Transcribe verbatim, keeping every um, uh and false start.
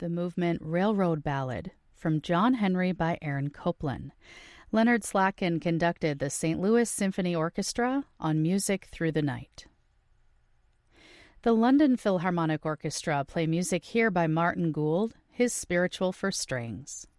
the movement Railroad Ballad from John Henry by Aaron Copland. Leonard Slatkin conducted the Saint Louis Symphony Orchestra on Music Through the Night. The London Philharmonic Orchestra play music here by Martin Gould, his Spiritual for Strings.